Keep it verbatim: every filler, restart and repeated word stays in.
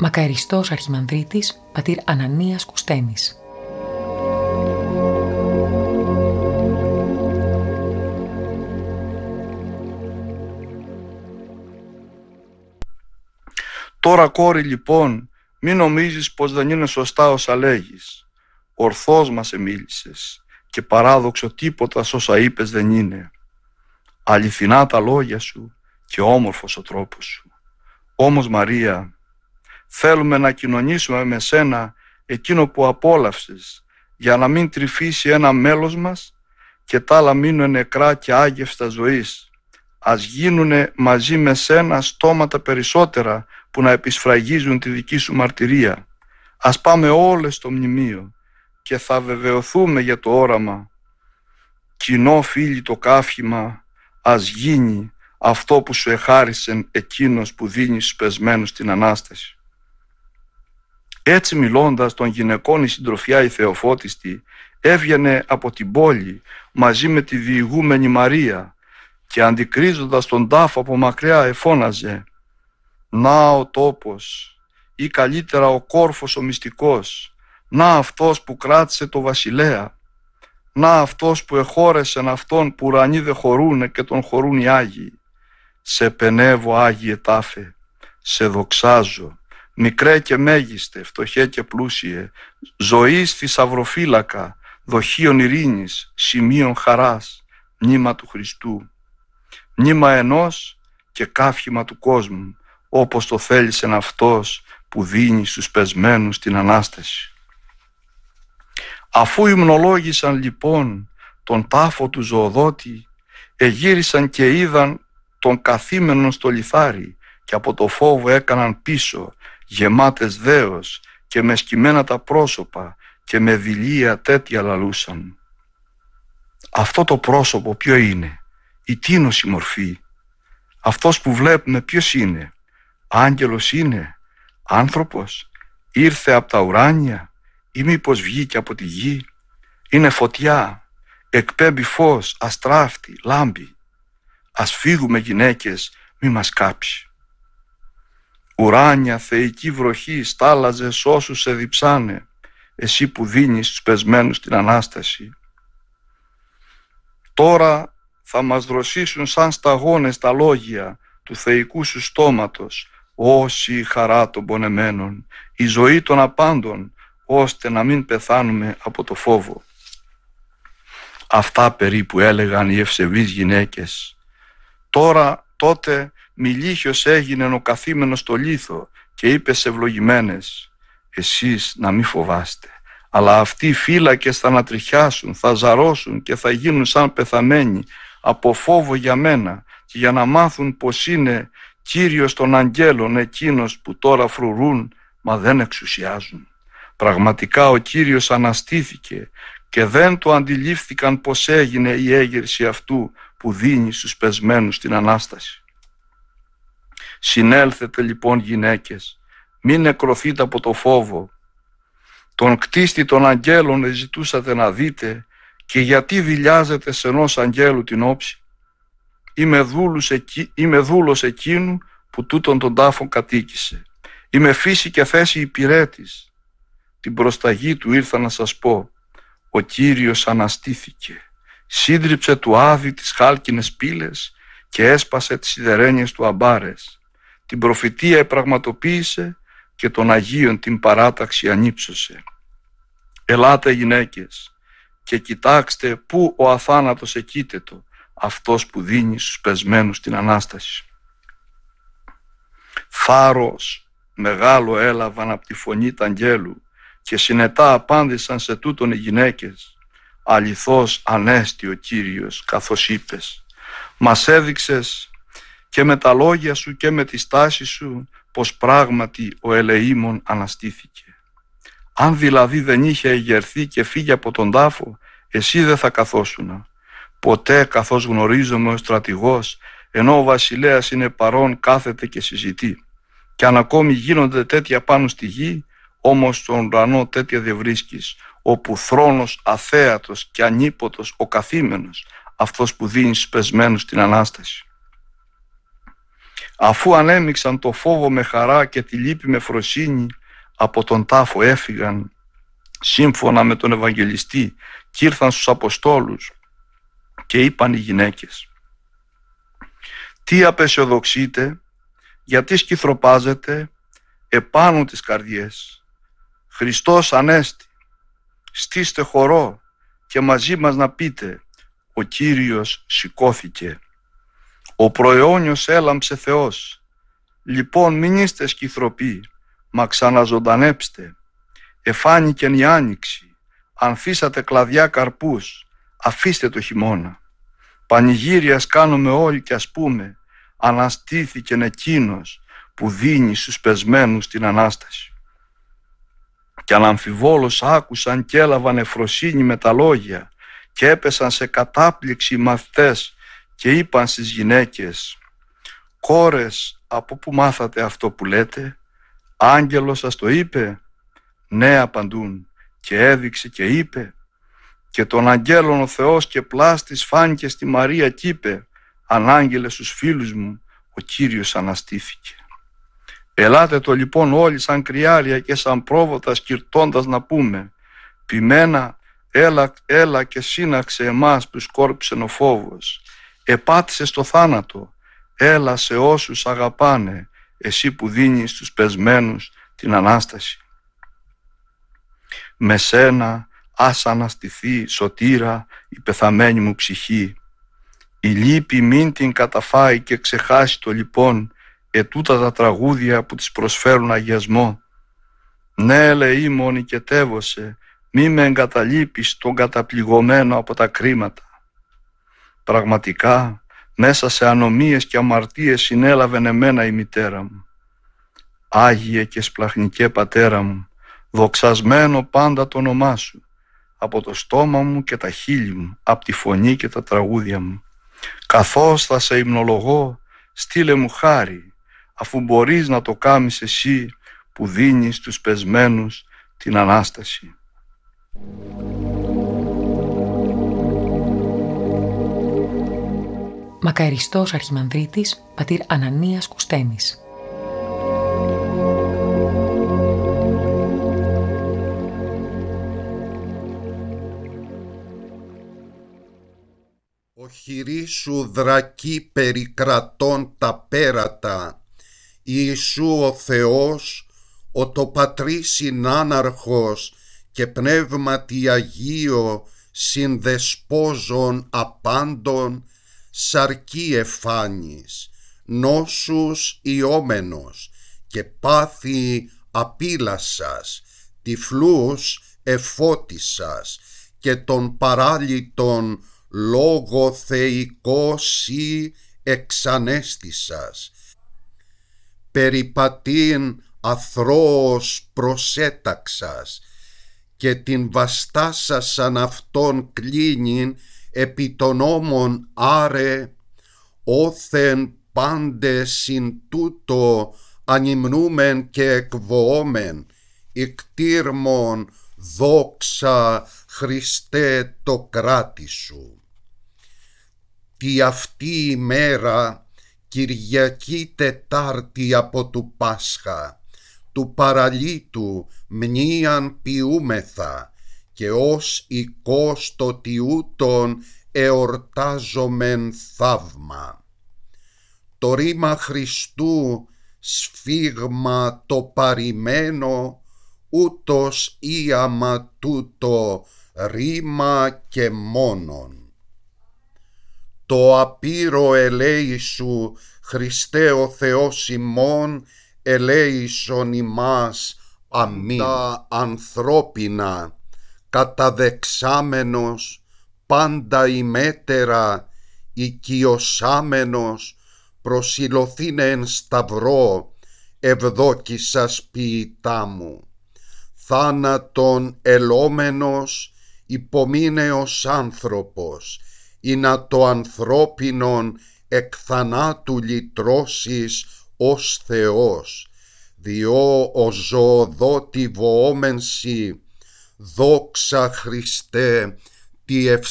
Μακαριστός Αρχιμανδρίτης, πατήρ Ανανίας Κουστένης. Τώρα, κόρη, λοιπόν, μην νομίζεις πως δεν είναι σωστά όσα λέγεις. Ορθώς μας εμίλησες και παράδοξο τίποτα σ' όσα είπες δεν είναι. Αληθινά τα λόγια σου και όμορφος ο τρόπος σου. Όμως, Μαρία, θέλουμε να κοινωνήσουμε με σένα εκείνο που απόλαυσες, για να μην τρυφήσει ένα μέλος μας και τ' άλλα μείνουν νεκρά και άγευστα ζωής. Ας γίνουνε μαζί με σένα στόματα περισσότερα που να επισφραγίζουν τη δική σου μαρτυρία. Ας πάμε όλες στο μνημείο και θα βεβαιωθούμε για το όραμα. Κοινό φίλοι το καύχημα, ας γίνει αυτό που σου εχάρισε εκείνος που δίνει στους πεσμένους την Ανάσταση. Έτσι μιλώντας των γυναικών η συντροφιά η Θεοφώτιστη έβγαινε από την πόλη μαζί με τη διηγούμενη Μαρία και αντικρίζοντας τον τάφο από μακριά εφώναζε «Να ο τόπος» ή καλύτερα ο κόρφος ο μυστικός, «Να αυτός που κράτησε το βασιλέα, να αυτός που εχώρεσεν αυτόν που ουρανοί δε χωρούνε και τον χωρούν οι Άγιοι. Σε πενεύω Άγιε τάφε, σε δοξάζω, μικρέ και μέγιστε, φτωχέ και πλούσιε, ζωής θησαυροφύλακα, δοχείων ειρήνης, σημείων χαράς, μνήμα του Χριστού, μνήμα ενός και καύχημα του κόσμου, όπως το θέλησεν αυτός που δίνει στους πεσμένους την Ανάσταση». Αφού υμνολόγησαν λοιπόν τον τάφο του ζωοδότη, εγύρισαν και είδαν τον καθήμενον στο λιθάρι και από το φόβο έκαναν πίσω, γεμάτες δέος και με σκυμμένα τα πρόσωπα και με δειλία τέτοια λαλούσαν. Αυτό το πρόσωπο ποιο είναι, η τίνος η μορφή, αυτός που βλέπουμε ποιος είναι, άγγελος είναι, άνθρωπος, ήρθε από τα ουράνια ή μήπως βγήκε από τη γη, είναι φωτιά, εκπέμπει φως, αστράφτη, λάμπει. Ας φύγουμε γυναίκες, μη μας κάψει. Ουράνια θεϊκή βροχή στάλαζε σ' όσους σε διψάνε, εσύ που δίνεις στους πεσμένους την Ανάσταση. Τώρα θα μας δροσίσουν σαν σταγόνες τα λόγια του θεϊκού σου στόματος, όση η χαρά των πονεμένων, η ζωή των απάντων, ώστε να μην πεθάνουμε από το φόβο. Αυτά περίπου έλεγαν οι ευσεβείς γυναίκες. Τώρα τότε μιλίχιος έγινε ο καθήμενος στο λίθο και είπε ευλογημένες, εσείς να μη φοβάστε, αλλά αυτοί οι φύλακες θα ανατριχιάσουν, θα ζαρώσουν και θα γίνουν σαν πεθαμένοι από φόβο για μένα και για να μάθουν πως είναι Κύριος των αγγέλων εκείνος που τώρα φρουρούν μα δεν εξουσιάζουν. Πραγματικά ο Κύριος αναστήθηκε και δεν το αντιλήφθηκαν πως έγινε η έγερση αυτού που δίνει στους πεσμένους την Ανάσταση. Συνέλθετε λοιπόν γυναίκες, μην νεκρωθείτε από το φόβο. Τον κτίστη των αγγέλων ζητούσατε να δείτε και γιατί δειλιάζετε σε ενός αγγέλου την όψη. Είμαι δούλος, εκει... Είμαι δούλος εκείνου που τούτον τον τάφον κατοίκησε. Είμαι φύση και θέση υπηρέτης. Την προσταγή του ήρθα να σας πω. Ο Κύριος αναστήθηκε. Σύντριψε του Άδη τις χάλκινες πύλες και έσπασε τις σιδερένιες του αμπάρες. Την προφητεία επραγματοποίησε και των Αγίων την παράταξη ανύψωσε. Ελάτε γυναίκες και κοιτάξτε πού ο αθάνατος εκείτετο, αυτός που δίνει στους πεσμένους την Ανάσταση. Θάρρος μεγάλο έλαβαν από τη φωνή τ' αγγέλου και συνετά απάντησαν σε τούτον οι γυναίκες. Αληθώς ανέστη ο Κύριος καθώς είπες. Μας έδειξες και με τα λόγια σου και με τη στάση σου πως πράγματι ο ελεήμων αναστήθηκε. Αν δηλαδή δεν είχε εγερθεί και φύγει από τον τάφο, εσύ δεν θα καθόσουνα. Ποτέ καθώς γνωρίζομαι ο στρατηγός, ενώ ο βασιλέας είναι παρόν κάθεται και συζητεί. Και αν ακόμη γίνονται τέτοια πάνω στη γη, όμως στον ουρανό τέτοια δεν βρίσκεις, όπου θρόνος αθέατος και ανίποτος ο καθήμενος, αυτός που δίνει στους πεσμένους την Ανάσταση. Αφού ανέμειξαν το φόβο με χαρά και τη λύπη με φροσύνη, από τον τάφο έφυγαν σύμφωνα με τον Ευαγγελιστή και ήρθαν στους Αποστόλους και είπαν οι γυναίκες: «Τι απεσιοδοξείτε, γιατί σκυθροπάζετε επάνω τις καρδιές? Χριστός Ανέστη, στήστε χορό και μαζί μας να πείτε: ο Κύριος σηκώθηκε. Ο προαιώνιος έλαμψε Θεός. Λοιπόν μην είστε σκυθροποί, μα ξαναζωντανέψτε. Εφάνηκεν η άνοιξη, ανθίσατε κλαδιά καρπούς, αφήστε το χειμώνα. Πανηγύριας κάνουμε όλοι κι ας πούμε, αναστήθηκεν εκείνος που δίνει στους πεσμένους την Ανάσταση». Κι αναμφιβόλως άκουσαν και έλαβαν εφροσύνη με τα λόγια και έπεσαν σε κατάπληξη οι μαθητές και είπαν στις γυναίκες: «Κόρες, από πού μάθατε αυτό που λέτε? Άγγελος σας το είπε?» «Ναι», απαντούν, και έδειξε και είπε: «Και τον αγγέλων ο Θεός και πλάστης φάνηκε στη Μαρία κι είπε: ανάγγελε στους φίλους μου, ο Κύριος αναστήθηκε». Ελάτε το λοιπόν όλοι σαν κρυάρια και σαν πρόβατα σκυρτώντας να πούμε: «Ποιμένα, έλα, έλα και σύναξε εμάς που σκόρπισε ο φόβος. Επάτησε στο θάνατο, έλα σε όσους αγαπάνε, εσύ που δίνεις στους πεσμένους την Ανάσταση. Με σένα ας αναστηθεί, σωτήρα, η πεθαμένη μου ψυχή. Η λύπη μην την καταφάει και ξεχάσει το λοιπόν ετούτα τα τραγούδια που της προσφέρουν αγιασμό. Ναι, ελεήμων οικετεύωσε, μη με εγκαταλείπεις τον καταπληγωμένο από τα κρίματα. Πραγματικά, μέσα σε ανομίες και αμαρτίες συνέλαβεν εμένα η μητέρα μου. Άγιε και σπλαχνικέ πατέρα μου, δοξασμένο πάντα το όνομά σου, από το στόμα μου και τα χείλη μου, από τη φωνή και τα τραγούδια μου. Καθώς θα σε υμνολογώ, στείλε μου χάρη, αφού μπορείς να το κάμεις εσύ που δίνεις στους πεσμένους την Ανάσταση. Μακαριστός Αρχιμανδρίτης πατήρ Ανανίας Κουστένης. Ο χειρή σου δρακή περικρατών τα πέρατα, Ιησού ο Θεός, ο το Πατρί συνάναρχος και πνεύματι Αγίο συνδεσπόζων απάντων, σαρκή εφάνης, νόσους ιόμενος και πάθη απείλασας, τυφλούς εφώτισας και των παράλυτων λόγω θεϊκός ή εξανέστησας. Περιπατήν αθρώος προσέταξας και την βαστάσασαν αυτόν κλίνην επί των ώμων άρε, όθεν πάντε συν τούτο ανυμνούμεν και εκβοόμεν, ικτήρμον δόξα Χριστέ το κράτη σου. Τι αυτή η μέρα, Κυριακή Τετάρτη από του Πάσχα, του παραλύτου μνήαν ποιούμεθα, και ως οικός το τιούτον εορτάζομεν θαύμα. Το ρήμα Χριστού σφίγμα το παρημένο, ούτως íαμα τούτο ρήμα και μόνον. Το απείρο ελέησου, Χριστέ ο Θεός ημών, ελέησον ημάς. Αμήν. Τα ανθρώπινα, καταδεξάμενος, πάντα ημέτερα, οικειοσάμενος, προσιλωθήνε εν σταυρό, ευδόκησας ποιητά μου. Θάνατον ελόμενος, υπομείνεος άνθρωπος, ή να το ανθρώπινον εκ θανάτου λυτρώσεις ως Θεός, διό ο ζωοδότη βοόμενσι, δόξα Χριστέ, τη